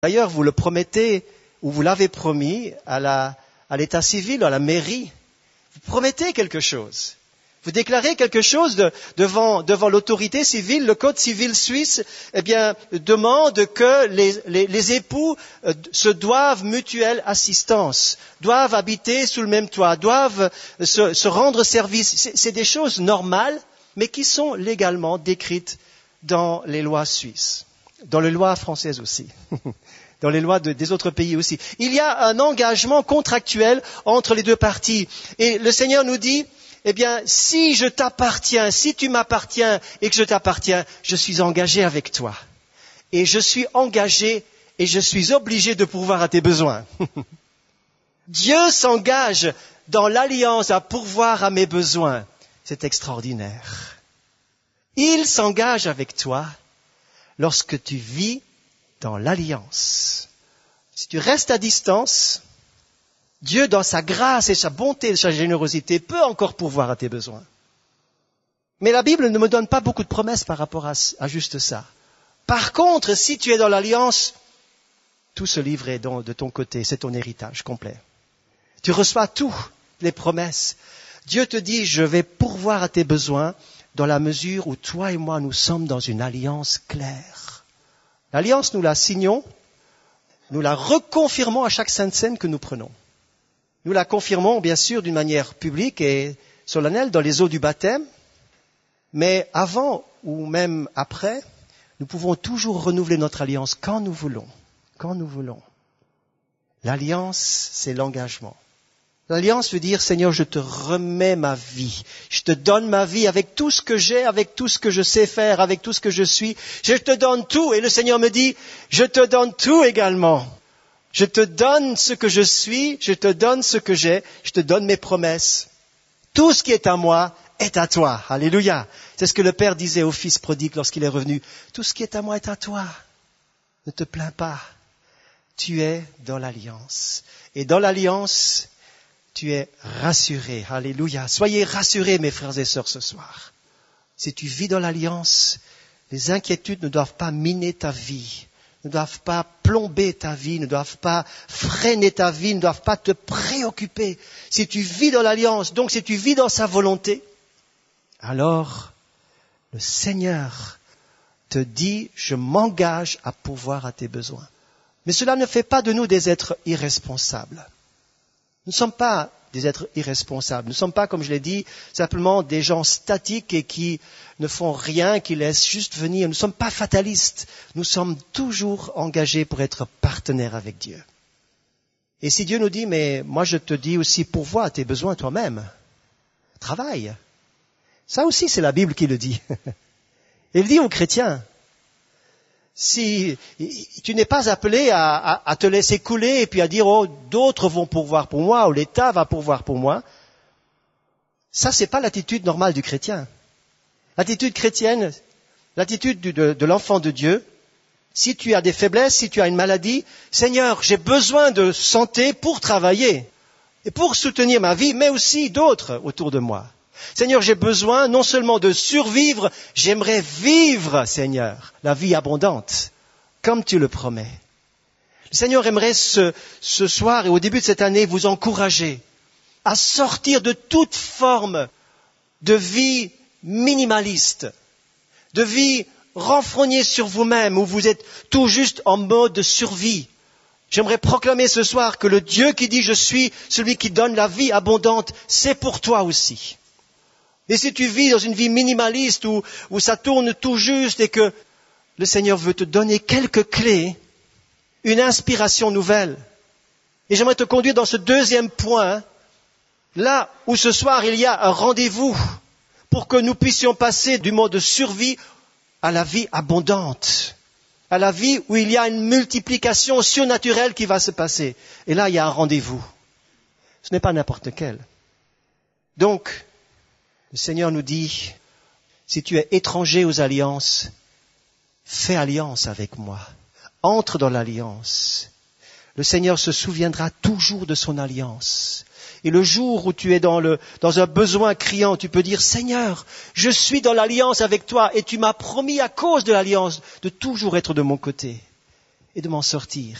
D'ailleurs, vous le promettez, ou vous l'avez promis à l'état civil, à la mairie. Vous promettez quelque chose. Vous déclarez quelque chose devant l'autorité civile. Le code civil suisse, demande que les époux se doivent mutuelle assistance, doivent habiter sous le même toit, doivent se rendre service. C'est des choses normales, mais qui sont légalement décrites dans les lois suisses, dans les lois françaises aussi, dans les lois des autres pays aussi. Il y a un engagement contractuel entre les deux parties. Et le Seigneur nous dit, si je t'appartiens, si tu m'appartiens et que je t'appartiens, je suis engagé avec toi. Et je suis engagé et je suis obligé de pourvoir à tes besoins. Dieu s'engage dans l'alliance à pourvoir à mes besoins. C'est extraordinaire. Il s'engage avec toi lorsque tu vis dans l'alliance. Si tu restes à distance, Dieu, dans sa grâce et sa bonté et sa générosité, peut encore pourvoir à tes besoins. Mais la Bible ne me donne pas beaucoup de promesses par rapport à juste ça. Par contre, si tu es dans l'alliance, tout se livre est de ton côté, c'est ton héritage complet. Tu reçois toutes les promesses. Dieu te dit, je vais pourvoir à tes besoins dans la mesure où toi et moi, nous sommes dans une alliance claire. L'alliance, nous la signons, nous la reconfirmons à chaque sainte scène que nous prenons. Nous la confirmons, bien sûr, d'une manière publique et solennelle dans les eaux du baptême, mais avant ou même après, nous pouvons toujours renouveler notre alliance quand nous voulons. Quand nous voulons. L'alliance, c'est l'engagement. L'alliance veut dire, Seigneur, je te remets ma vie. Je te donne ma vie avec tout ce que j'ai, avec tout ce que je sais faire, avec tout ce que je suis. Je te donne tout. Et le Seigneur me dit, je te donne tout également. Je te donne ce que je suis, je te donne ce que j'ai, je te donne mes promesses. Tout ce qui est à moi est à toi. Alléluia. C'est ce que le Père disait au Fils prodigue lorsqu'il est revenu. Tout ce qui est à moi est à toi. Ne te plains pas. Tu es dans l'alliance. Et dans l'alliance, tu es rassuré. Alléluia. Soyez rassurés, mes frères et sœurs, ce soir. Si tu vis dans l'alliance, les inquiétudes ne doivent pas miner ta vie. Ne doivent pas plomber ta vie, ne doivent pas freiner ta vie, ne doivent pas te préoccuper. Si tu vis dans l'alliance, donc si tu vis dans sa volonté, alors le Seigneur te dit, je m'engage à pourvoir à tes besoins. Mais cela ne fait pas de nous des êtres irresponsables. Nous ne sommes pas des êtres irresponsables. Nous ne sommes pas, comme je l'ai dit, simplement des gens statiques et qui ne font rien, qui laissent juste venir. Nous ne sommes pas fatalistes. Nous sommes toujours engagés pour être partenaires avec Dieu. Et si Dieu nous dit, mais moi je te dis aussi, pourvois à tes besoins toi-même. Travaille. Ça aussi, c'est la Bible qui le dit. Il dit aux chrétiens, si tu n'es pas appelé à te laisser couler et puis à dire, oh, d'autres vont pourvoir pour moi, ou l'État va pourvoir pour moi, ça, c'est pas l'attitude normale du chrétien. L'attitude chrétienne, l'attitude de l'enfant de Dieu, si tu as des faiblesses, si tu as une maladie, Seigneur, j'ai besoin de santé pour travailler et pour soutenir ma vie, mais aussi d'autres autour de moi. Seigneur, j'ai besoin non seulement de survivre, j'aimerais vivre, Seigneur, la vie abondante, comme tu le promets. Le Seigneur aimerait ce soir et au début de cette année vous encourager à sortir de toute forme de vie minimaliste, de vie renfrognée sur vous-même, où vous êtes tout juste en mode de survie. J'aimerais proclamer ce soir que le Dieu qui dit « Je suis celui qui donne la vie abondante », c'est pour toi aussi. Et si tu vis dans une vie minimaliste où ça tourne tout juste et que le Seigneur veut te donner quelques clés, une inspiration nouvelle. Et j'aimerais te conduire dans ce deuxième point, là où ce soir il y a un rendez-vous pour que nous puissions passer du mode de survie à la vie abondante, à la vie où il y a une multiplication surnaturelle qui va se passer. Et là, il y a un rendez-vous. Ce n'est pas n'importe quel. Donc, le Seigneur nous dit, si tu es étranger aux alliances, fais alliance avec moi. Entre dans l'alliance. Le Seigneur se souviendra toujours de son alliance. Et le jour où tu es dans un besoin criant, tu peux dire, Seigneur, je suis dans l'alliance avec toi et tu m'as promis à cause de l'alliance de toujours être de mon côté. et de m'en sortir.